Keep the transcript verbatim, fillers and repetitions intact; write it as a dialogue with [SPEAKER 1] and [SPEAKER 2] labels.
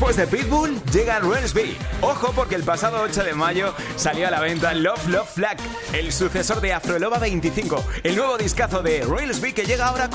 [SPEAKER 1] Después de Pitbull, llega Relsby. Ojo porque el pasado ocho de mayo salió a la venta Love Love Flag, el sucesor de Afroloba veinticinco, el nuevo discazo de Relsby que llega ahora con